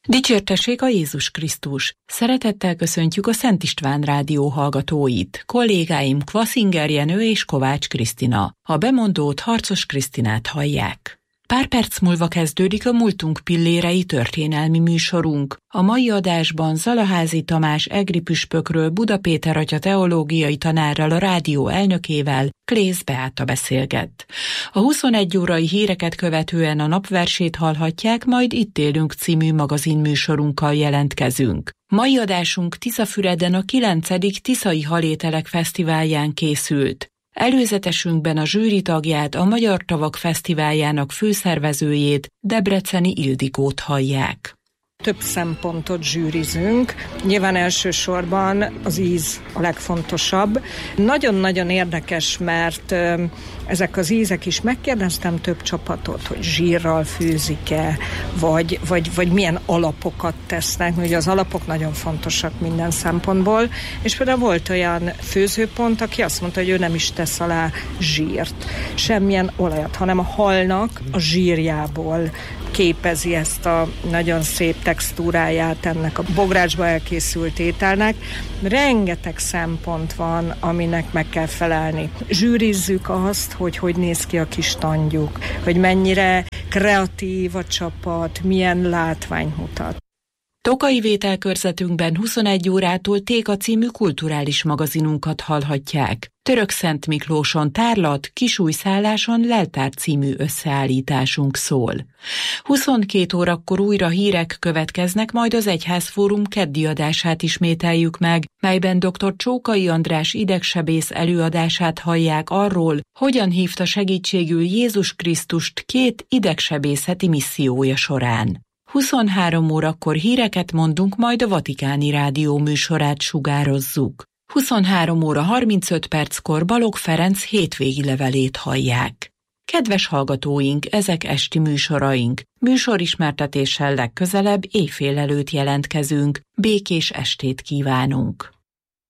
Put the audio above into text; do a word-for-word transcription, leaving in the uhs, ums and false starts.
Dicsértessék a Jézus Krisztus! Szeretettel köszöntjük a Szent István Rádió hallgatóit, kollégáim Kvaszinger Jenő és Kovács Krisztina. A bemondót, Harcos Krisztinát hallják. Pár perc múlva kezdődik a Múltunk pillérei történelmi műsorunk. A mai adásban Zalaházi Tamás egri püspökről, Buda Péter atya teológiai tanárral, a rádió elnökével, Klész Beáta beszélget. A huszonegy órai híreket követően a napversét hallhatják, majd Itt élünk című magazinműsorunkkal jelentkezünk. Mai adásunk Tiszafüreden a kilencedik Tiszai Halételek Fesztiválján készült. Előzetesünkben a zsűri tagját, a Magyar Tavak Fesztiváljának főszervezőjét, Debreceni Ildikót hallják. Több szempontot zsűrizünk. Nyilván elsősorban az íz a legfontosabb. Nagyon-nagyon érdekes, mert ezek az ízek is, megkérdeztem több csapatot, hogy zsírral főzik-e, vagy, vagy, vagy milyen alapokat tesznek, mert ugye az alapok nagyon fontosak minden szempontból, és például volt olyan főzőpont, aki azt mondta, hogy ő nem is tesz alá zsírt, semmilyen olajat, hanem a halnak a zsírjából képezi ezt a nagyon szép textúráját ennek a bográcsba elkészült ételnek. Rengeteg szempont van, aminek meg kell felelni. Zsűrizzük azt, hogy hogy néz ki a kis tandjuk, hogy mennyire kreatív a csapat, milyen látványt mutat. Tokai vételkörzetünkben huszonegy órától Téka című kulturális magazinunkat hallhatják. Törökszent Miklóson tárlat, Kisújszálláson leltár című összeállításunk szól. huszonkét órakor újra hírek következnek, majd az Egyházfórum keddi adását ismételjük meg, melyben dr. Csókai András idegsebész előadását hallják arról, hogyan hívta segítségül Jézus Krisztust két idegsebészeti missziója során. huszonhárom órakor híreket mondunk, majd a Vatikáni Rádió műsorát sugározzuk. huszonhárom óra harmincöt perckor Balogh Ferenc hétvégi levelét hallják. Kedves hallgatóink, ezek esti műsoraink. Műsorismertetéssel legközelebb éjfél előtt jelentkezünk. Békés estét kívánunk!